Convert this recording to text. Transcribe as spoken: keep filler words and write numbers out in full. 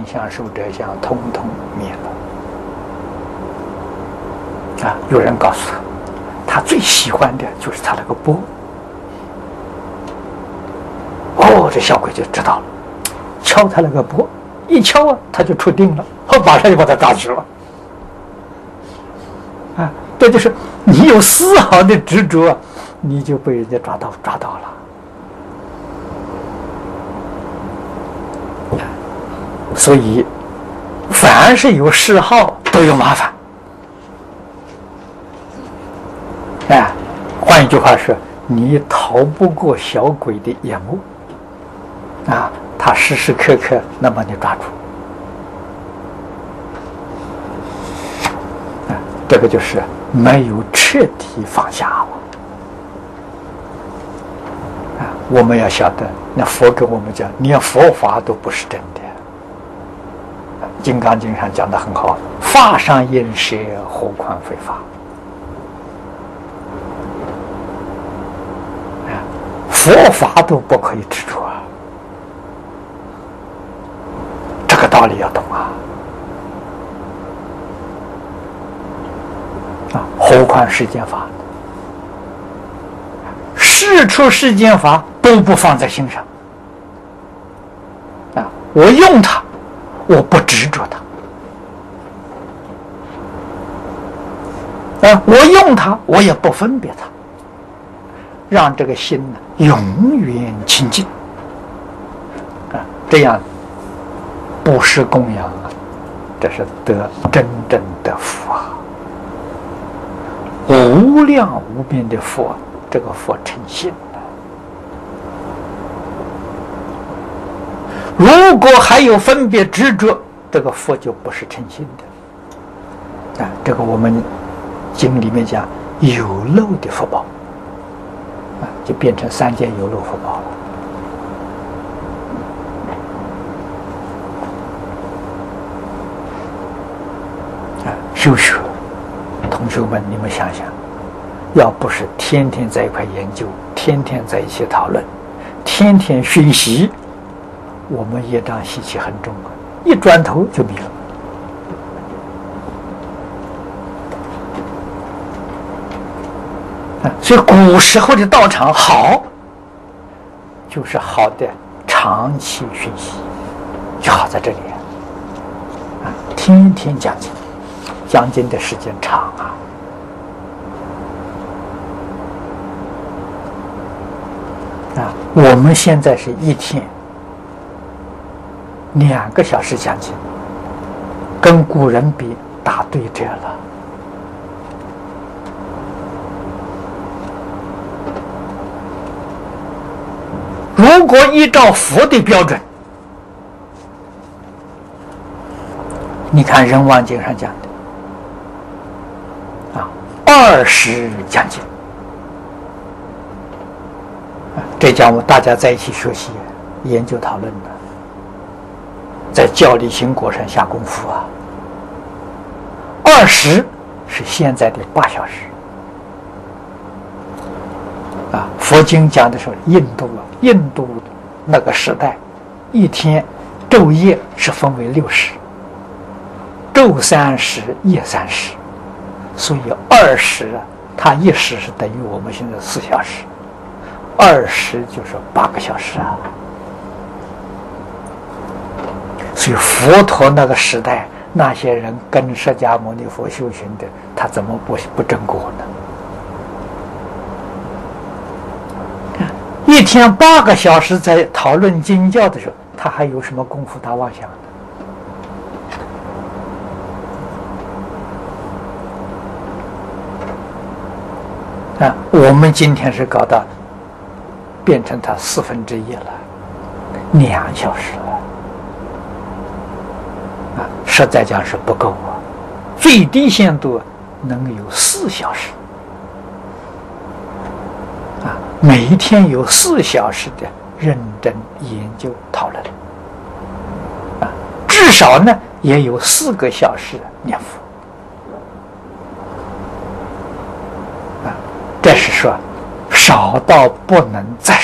相、寿者相，通通灭了。啊，有人告诉他，他最喜欢的就是他那个钵。哦，这小鬼就知道了，敲他那个钵，一敲啊，他就出定了，后马上就把他抓去了。啊，这就是你有丝毫的执着，你就被人家抓到抓到了。所以，凡是有嗜好，都有麻烦。哎，换一句话说，你逃不过小鬼的眼目。啊，他时时刻刻能把你抓住。啊，这个就是没有彻底放下了。啊，我们要晓得，那佛跟我们讲，连佛法都不是真的。《金刚经》上讲得很好，法上应舍，何况非法。啊，佛法都不可以执着啊，这个道理要懂啊。啊，何况世间法，事出世间法都不放在心上。啊，我用它。我不执着它，啊，我用它，我也不分别它，让这个心呢永远清净，啊，这样不是供养啊，这是得真正的福啊，无量无边的佛，这个佛成心了。如果还有分别执着，这个佛就不是成心的。啊，这个我们经里面讲有漏的福报，啊，就变成三界有漏福报了。啊，修学，同学们，你们想想，要不是天天在一块研究，天天在一起讨论，天天熏习，我们业障习气很重啊，一转头就迷了。啊，所以古时候的道场好，就是好的长期熏习，就好在这里啊，天天讲经，讲经的时间长啊。啊，我们现在是一天两个小时讲经，跟古人比打对折了。如果依照佛的标准，你看《人王经》上讲的啊，二十讲经，啊，这讲我大家在一起学习、研究、讨论的。在教理行果上下功夫啊。二十是现在的八小时啊。佛经讲的是印度啊，印度那个时代，一天昼夜是分为六时，昼三时，夜三时，所以二十啊，它一时是等于我们现在四小时，二十就是八个小时啊。所以佛陀那个时代，那些人跟释迦牟尼佛修行的，他怎么不不正果呢？一天八个小时在讨论经教的时候，他还有什么功夫打妄想呢？啊，我们今天是搞到变成他四分之一了，两小时了。实在讲是不够啊，最低限度能有四小时啊，每一天有四小时的认真研究讨论啊，至少呢也有四个小时念佛啊，这是说少到不能再